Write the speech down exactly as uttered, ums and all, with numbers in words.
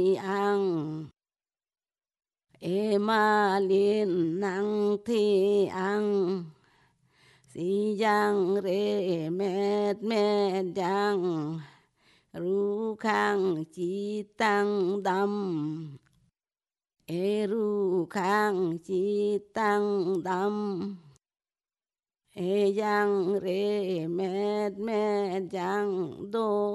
ăn e ma liên năng thi ăn si giang re mét mét giang ru khang chi tăng đam e ru khang chi tăng đam e giang re mét mét giang đô